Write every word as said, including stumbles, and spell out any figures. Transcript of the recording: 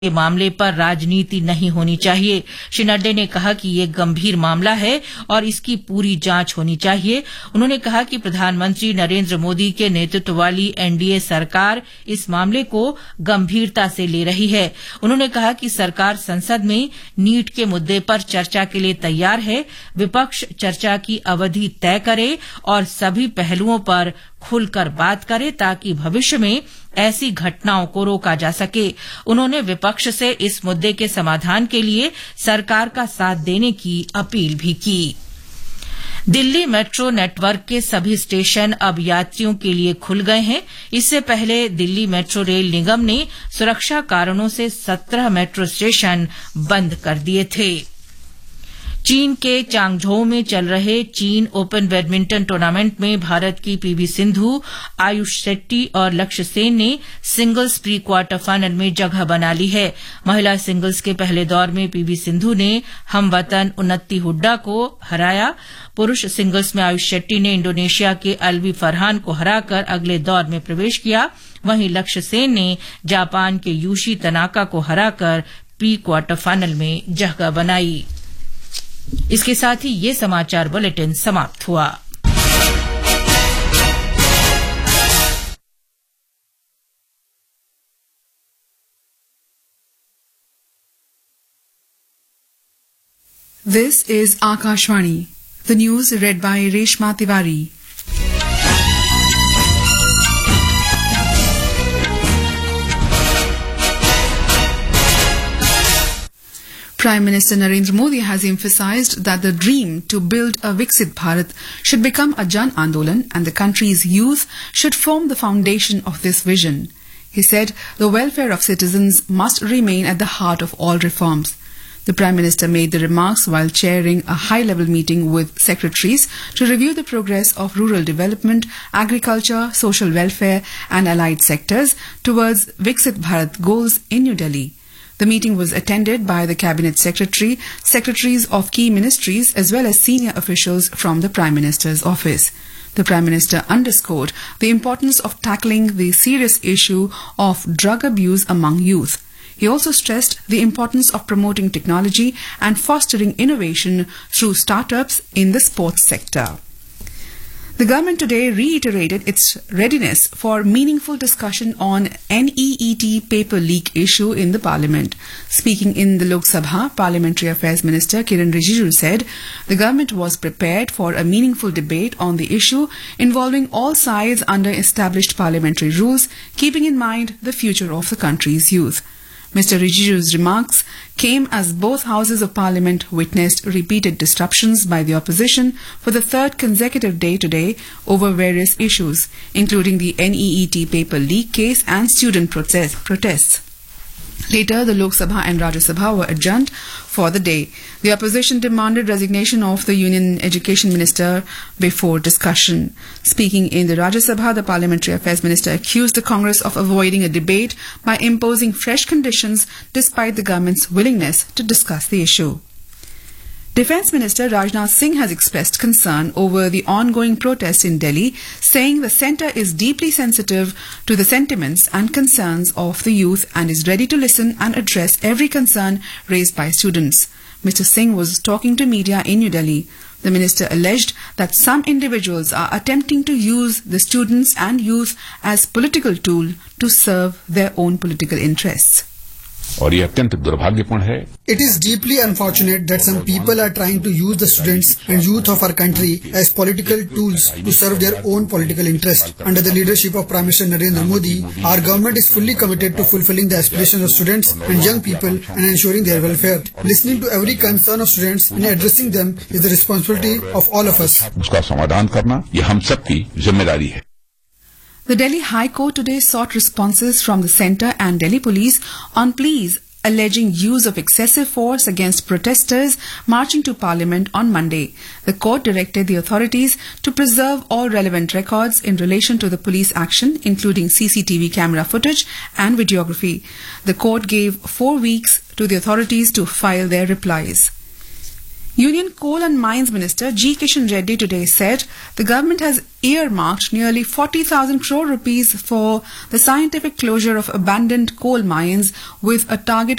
के मामले पर राजनीति नहीं होनी चाहिए। श्री नड्डा ने कहा कि ये गंभीर मामला है और इसकी पूरी जांच होनी चाहिए। उन्होंने कहा कि प्रधानमंत्री नरेंद्र मोदी के नेतृत्व वाली एनडीए सरकार इस मामले को गंभीरता से ले रही है। उन्होंने कहा कि सरकार संसद में नीट के मुद्दे पर चर्चा के लिए तैयार है। विपक्ष चर्चा की अवधि तय करे और सभी पहलुओं पर खुलकर बात करे ताकि भविष्य में ऐसी घटनाओं को रोका जा सके। उन्होंने विपक्ष से इस मुद्दे के समाधान के लिए सरकार का साथ देने की अपील भी की। दिल्ली मेट्रो नेटवर्क के सभी स्टेशन अब यात्रियों के लिए खुल गए हैं। इससे पहले दिल्ली मेट्रो रेल निगम ने सुरक्षा कारणों से सत्रह मेट्रो स्टेशन बंद कर दिए थे। चीन के चांगझोउ में चल रहे चीन ओपन बैडमिंटन टूर्नामेंट में भारत की पीवी सिंधु, आयुष शेट्टी और लक्ष्य सेन ने सिंगल्स प्री क्वार्टर फाइनल में जगह बना ली है। महिला सिंगल्स के पहले दौर में पीवी सिंधु ने हमवतन उन्नति हुड्डा को हराया। पुरुष सिंगल्स में आयुष शेट्टी ने इंडोनेशिया के अलवी फरहान को हराकर अगले दौर में प्रवेश किया। वहीं लक्ष्य सेन ने जापान के यूशी तनाका को हराकर प्री क्वार्टर फाइनल में जगह बनाई। इसके साथ ही ये समाचार बुलेटिन समाप्त हुआ। This is Akashvani. The news read by Reshma Tiwari. Prime Minister Narendra Modi has emphasized that the dream to build a Viksit Bharat should become a Jan Andolan and the country's youth should form the foundation of this vision. He said the welfare of citizens must remain at the heart of all reforms. The Prime Minister made the remarks while chairing a high-level meeting with secretaries to review the progress of rural development, agriculture, social welfare and allied sectors towards Viksit Bharat goals in New Delhi. The meeting was attended by the Cabinet Secretary, secretaries of key ministries as well as senior officials from the Prime Minister's office. The Prime Minister underscored the importance of tackling the serious issue of drug abuse among youth. He also stressed the importance of promoting technology and fostering innovation through startups in the sports sector. The government today reiterated its readiness for meaningful discussion on N E E T paper leak issue in the Parliament. Speaking in the Lok Sabha, Parliamentary Affairs Minister Kiran Rijiju said the government was prepared for a meaningful debate on the issue involving all sides under established parliamentary rules, keeping in mind the future of the country's youth. Mister Rijiju's remarks came as both houses of parliament witnessed repeated disruptions by the opposition for the third consecutive day today over various issues, including the N E E T paper leak case and student protest, protests. Later, the Lok Sabha and Rajya Sabha were adjourned for the day. The opposition demanded resignation of the Union Education Minister before discussion. Speaking in the Rajya Sabha, the Parliamentary Affairs Minister accused the Congress of avoiding a debate by imposing fresh conditions despite the government's willingness to discuss the issue. Defence Minister Rajnath Singh has expressed concern over the ongoing protests in Delhi, saying the centre is deeply sensitive to the sentiments and concerns of the youth and is ready to listen and address every concern raised by students. Mister Singh was talking to media in New Delhi. The minister alleged that some individuals are attempting to use the students and youth as political tool to serve their own political interests. और ये अत्यंत दुर्भाग्यपूर्ण है. It is deeply unfortunate that some people are trying to use the students and youth of our country as political tools to serve their own political interest. Under the leadership of Prime Minister Narendra Modi, our government is fully committed to fulfilling the aspirations of students and young people and ensuring their welfare. Listening to every concern of students and addressing them is the responsibility of all of us. उसका समाधान करना ये हम सबकी जिम्मेदारी है. The Delhi High Court today sought responses from the centre and Delhi Police on pleas alleging use of excessive force against protesters marching to Parliament on Monday. The court directed the authorities to preserve all relevant records in relation to the police action, including C C T V camera footage and videography. The court gave four weeks to the authorities to file their replies. Union Coal and Mines Minister G. Kishan Reddy today said the government has earmarked nearly forty thousand crore rupees for the scientific closure of abandoned coal mines with a target